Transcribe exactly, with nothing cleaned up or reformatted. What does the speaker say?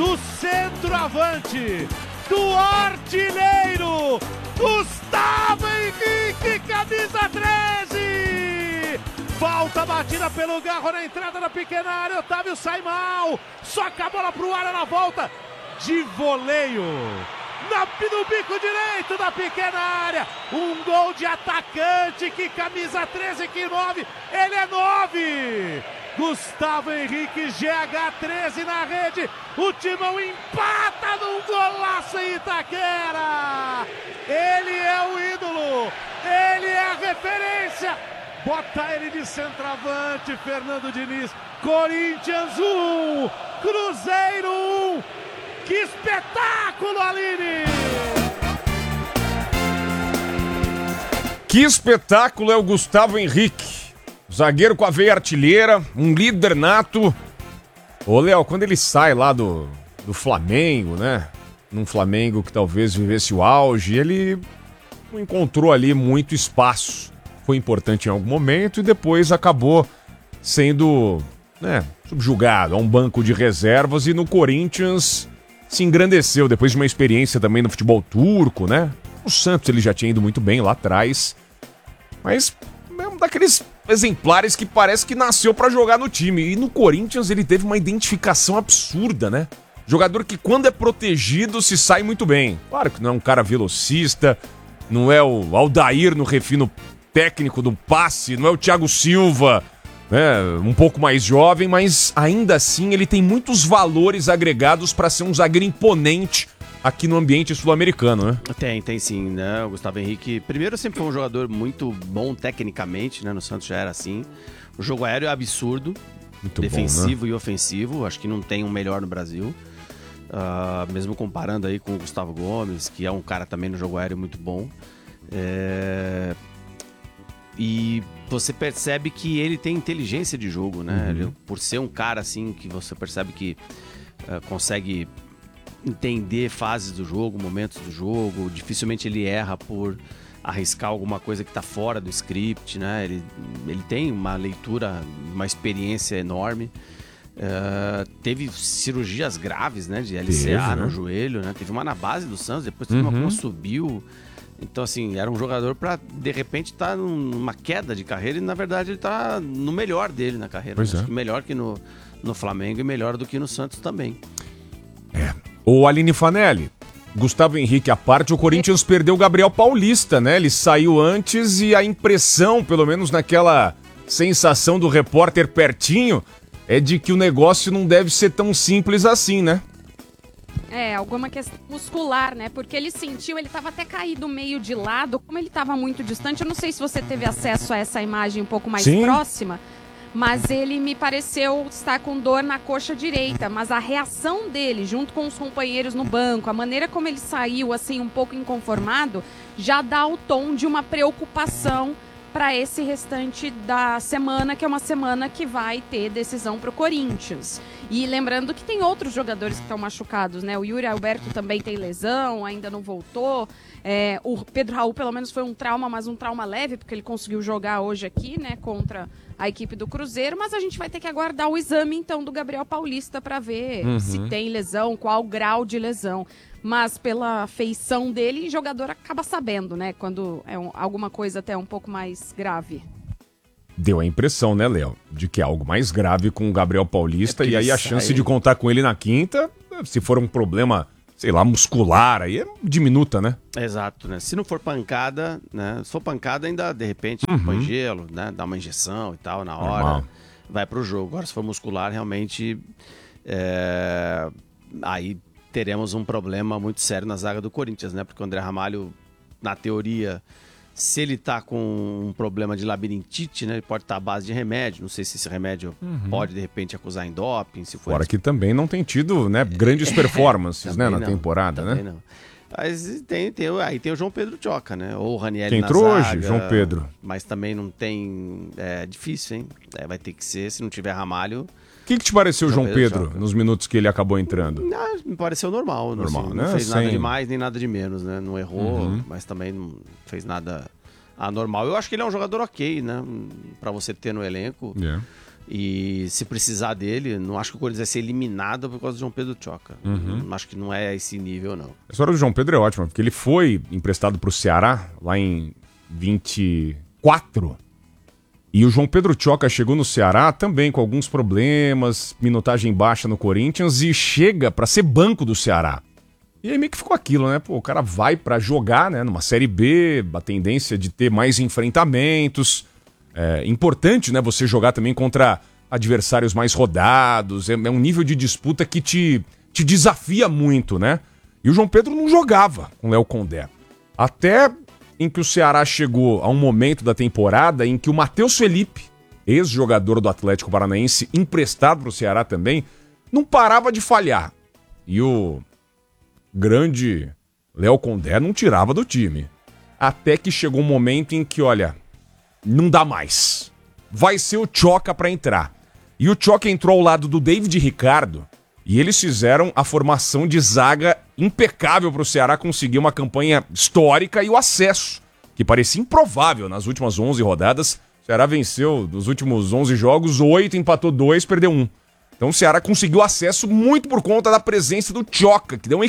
do centroavante, do artilheiro, Gustavo Henrique, camisa treze! Falta batida pelo Garro na entrada da pequena área, Otávio sai mal, soca a bola pro ar, ela volta de voleio. Na, no bico direito da pequena área, um gol de atacante, que camisa treze, que nove, ele é nove! Gustavo Henrique, G H treze na rede, o Timão empata num golaço em Itaquera! Ele é o ídolo, ele é a referência, bota ele de centroavante, Fernando Diniz. Corinthians um, Cruzeiro um, que espetáculo, Aline! Que espetáculo é o Gustavo Henrique. Zagueiro com a veia artilheira, um líder nato. Ô, Léo, quando ele sai lá do, do Flamengo, né? Num Flamengo que talvez vivesse o auge, ele não encontrou ali muito espaço. Foi importante em algum momento e depois acabou sendo, né, subjugado a um banco de reservas e no Corinthians se engrandeceu depois de uma experiência também no futebol turco, né? O Santos ele já tinha ido muito bem lá atrás, mas é um daqueles exemplares que parece que nasceu pra jogar no time. E no Corinthians ele teve uma identificação absurda, né? Jogador que quando é protegido se sai muito bem. Claro que não é um cara velocista, não é o Aldair no refino técnico do passe, não é o Thiago Silva, né? Um pouco mais jovem, mas ainda assim ele tem muitos valores agregados pra ser um zagueiro imponente aqui no ambiente sul-americano, né? Tem, tem sim, né? O Gustavo Henrique, primeiro, sempre foi um jogador muito bom tecnicamente, né? No Santos já era assim. O jogo aéreo é absurdo, muito defensivo bom, né? E ofensivo. Acho que não tem um melhor no Brasil. Uh, mesmo comparando aí com o Gustavo Gomes, que é um cara também no jogo aéreo muito bom. É... E você percebe que ele tem inteligência de jogo, né? Uhum. Ele, por ser um cara assim que você percebe que uh, consegue entender fases do jogo, momentos do jogo, dificilmente ele erra por arriscar alguma coisa que está fora do script, né? Ele, ele tem uma leitura, uma experiência enorme. Uh, teve cirurgias graves, né? De L C A teve, no né? joelho, né? Teve uma na base do Santos, depois teve uhum. uma que subiu. Então, assim, era um jogador para de repente estar tá numa queda de carreira e, na verdade, ele está no melhor dele na carreira. Pois né? é. Acho que melhor que no, no Flamengo e melhor do que no Santos também. É. O Aline Fanelli, Gustavo Henrique à parte, o Corinthians perdeu o Gabriel Paulista, né? Ele saiu antes e a impressão, pelo menos naquela sensação do repórter pertinho, é de que o negócio não deve ser tão simples assim, né? É, alguma questão muscular, né? Porque ele sentiu, ele estava até caído meio de lado, como ele estava muito distante, eu não sei se você teve acesso a essa imagem um pouco mais Sim. próxima, mas ele me pareceu estar com dor na coxa direita, mas a reação dele, junto com os companheiros no banco, a maneira como ele saiu, assim, um pouco inconformado, já dá o tom de uma preocupação para esse restante da semana, que é uma semana que vai ter decisão para o Corinthians. E lembrando que tem outros jogadores que estão machucados, né? O Yuri Alberto também tem lesão, ainda não voltou. É, o Pedro Raul, pelo menos, foi um trauma, mas um trauma leve, porque ele conseguiu jogar hoje aqui, né? Contra a equipe do Cruzeiro. Mas a gente vai ter que aguardar o exame, então, do Gabriel Paulista para ver uhum. se tem lesão, qual grau de lesão. Mas pela feição dele, o jogador acaba sabendo, né? Quando é um, alguma coisa até um pouco mais grave. Deu a impressão, né, Léo, de que é algo mais grave com o Gabriel Paulista. É e aí a sai... chance de contar com ele na quinta, se for um problema, sei lá, muscular, aí é diminuta, né? Exato, né? Se não for pancada, né? Se for pancada, ainda de repente uhum. põe gelo, né? Dá uma injeção e tal na hora, normal. Vai pro jogo. Agora, se for muscular, realmente é... aí teremos um problema muito sério na zaga do Corinthians, né? Porque o André Ramalho, na teoria, se ele tá com um problema de labirintite, né? Ele pode estar à base de remédio. Não sei se esse remédio uhum. pode, de repente, acusar em doping. Se for Fora que também não tem tido, né, grandes performances, né, na não, temporada, né? Não. Mas tem, tem, aí tem o João Pedro Tchoca, né? Ou o Ranieri que na entrou zaga, hoje, João Pedro. Mas também não tem... É difícil, hein? É, vai ter que ser, se não tiver Ramalho... O que, que te pareceu o João, João Pedro, Pedro nos minutos que ele acabou entrando? Não, me pareceu normal. Normal, assim, né? Não fez Sem... nada de mais nem nada de menos, né? Não errou, uhum. mas também não fez nada anormal. Eu acho que ele é um jogador ok, né? Pra você ter no elenco. Yeah. E se precisar dele, não acho que o Corinthians vai ser eliminado por causa do João Pedro Tchoca. Uhum. Acho que não é esse nível, não. A história do João Pedro é ótima, porque ele foi emprestado pro Ceará lá em vinte e quatro. E o João Pedro Tchoca chegou no Ceará também com alguns problemas, minutagem baixa no Corinthians e chega pra ser banco do Ceará. E aí meio que ficou aquilo, né? Pô, o cara vai pra jogar, né? Numa Série B, a tendência de ter mais enfrentamentos. É importante, né? Você jogar também contra adversários mais rodados. É, é um nível de disputa que te, te desafia muito, né? E o João Pedro não jogava com o Léo Condé. Até em que o Ceará chegou a um momento da temporada em que o Matheus Felipe, ex-jogador do Atlético Paranaense, emprestado pro Ceará também, não parava de falhar. E o grande Léo Condé não tirava do time. Até que chegou um momento em que, olha, não dá mais. Vai ser o Tchoca pra entrar. E o Tchoca entrou ao lado do David Ricardo e eles fizeram a formação de zaga impecável pro Ceará conseguir uma campanha histórica e o acesso, que parecia improvável nas últimas onze rodadas. O Ceará venceu nos últimos onze jogos, oito, empatou dois, perdeu um. Então o Ceará conseguiu acesso muito por conta da presença do Tchoca, que deu um